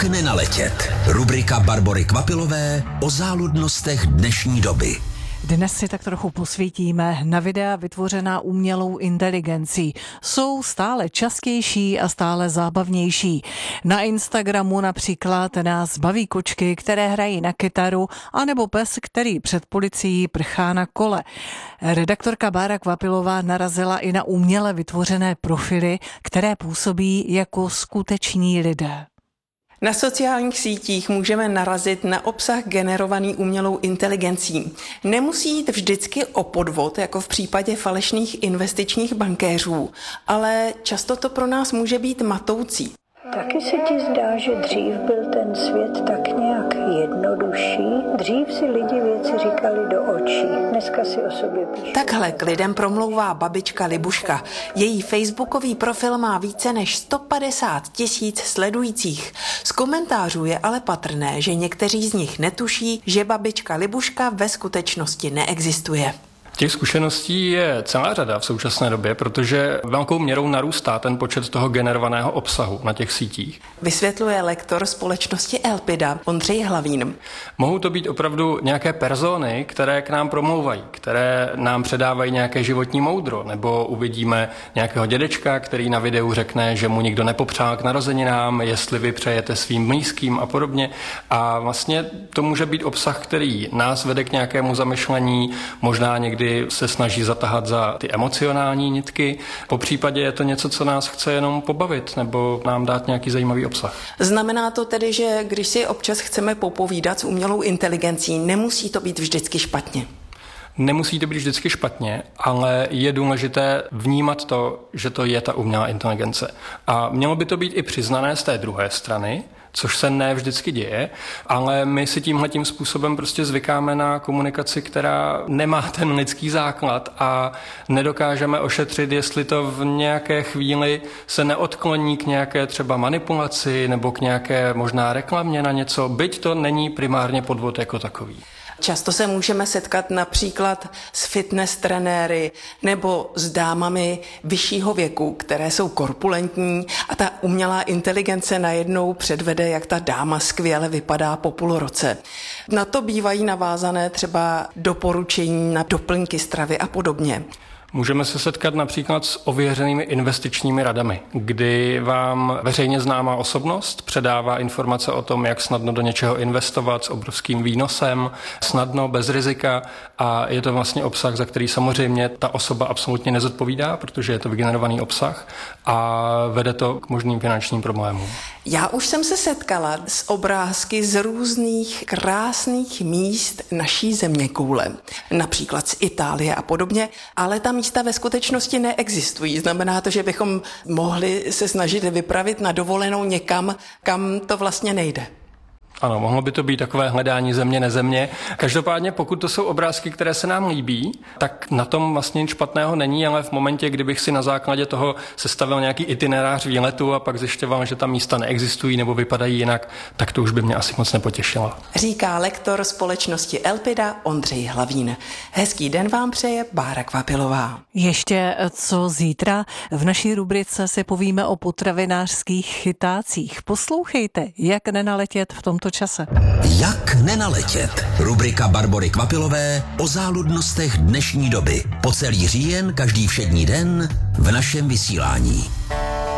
Jak nenaletět? Rubrika Barbory Kvapilové o záludnostech dnešní doby. Dnes si tak trochu posvítíme na videa vytvořená umělou inteligencí. Jsou stále častější a stále zábavnější. Na Instagramu například nás baví kočky, které hrají na kytaru, anebo pes, který před policií prchá na kole. Redaktorka Bára Kvapilová narazila i na uměle vytvořené profily, které působí jako skuteční lidé. Na sociálních sítích můžeme narazit na obsah generovaný umělou inteligencí. Nemusí jít vždycky o podvod, jako v případě falešných investičních bankéřů, ale často to pro nás může být matoucí. Taky se ti zdá, že dřív byl ten svět tak nějak jednodušší? Dřív si lidi věci říkali do očí, dneska si o sobě píšou. Takhle k lidem promlouvá babička Libuška. Její facebookový profil má více než 150 000 sledujících. Z komentářů je ale patrné, že někteří z nich netuší, že babička Libuška ve skutečnosti neexistuje. Těch zkušeností je celá řada v současné době, protože velkou měrou narůstá ten počet toho generovaného obsahu na těch sítích. Vysvětluje lektor společnosti Elpida Ondřej Hlavín. Mohou to být opravdu nějaké persony, které k nám promlouvají, které nám předávají nějaké životní moudro, nebo uvidíme nějakého dědečka, který na videu řekne, že mu nikdo nepopřál k narozeninám, jestli vy přejete svým blízkým a podobně. A vlastně to může být obsah, který nás vede k nějakému zamyšlení, možná někdy se snaží zatahat za ty emocionální nitky. Popřípadě je to něco, co nás chce jenom pobavit nebo nám dát nějaký zajímavý obsah. Znamená to tedy, že když si občas chceme popovídat s umělou inteligencí, nemusí to být vždycky špatně? Nemusí to být vždycky špatně, ale je důležité vnímat to, že to je ta umělá inteligence. A mělo by to být i přiznané z té druhé strany, což se ne vždycky děje, ale my si tímhletím způsobem prostě zvykáme na komunikaci, která nemá ten lidský základ a nedokážeme ošetřit, jestli to v nějaké chvíli se neodkloní k nějaké třeba manipulaci nebo k nějaké možná reklamě na něco, byť to není primárně podvod jako takový. Často se můžeme setkat například s fitness trenéry nebo s dámami vyššího věku, které jsou korpulentní a ta umělá inteligence najednou předvede, jak ta dáma skvěle vypadá po půl roce. Na to bývají navázané třeba doporučení na doplňky stravy a podobně. Můžeme se setkat například s ověřenými investičními radami, kdy vám veřejně známá osobnost předává informace o tom, jak snadno do něčeho investovat s obrovským výnosem, snadno, bez rizika a je to vlastně obsah, za který samozřejmě ta osoba absolutně nezodpovídá, protože je to vygenerovaný obsah a vede to k možným finančním problémům. Já už jsem se setkala s obrázky z různých krásných míst naší zeměkoule, například z Itálie a podobně, ale ta místa ve skutečnosti neexistují. Znamená to, že bychom mohli se snažit vypravit na dovolenou někam, kam to vlastně nejde. Ano, mohlo by to být takové hledání země, nezemě. Každopádně, pokud to jsou obrázky, které se nám líbí, tak na tom vlastně nic špatného není, ale v momentě, kdybych si na základě toho sestavil nějaký itinerář výletu a pak zjišťoval, že ta místa neexistují nebo vypadají jinak, tak to už by mě asi moc nepotěšilo. Říká lektor společnosti Elpida Ondřej Hlavín. Hezký den vám přeje Bára Kvapilová. Ještě co zítra? V naší rubrice si povíme o potravinářských chytácích. Poslouchejte, jak nenaletět v tomto čase. Jak nenaletět? Rubrika Barbory Kvapilové o záludnostech dnešní doby. Po celý říjen, každý všední den v našem vysílání.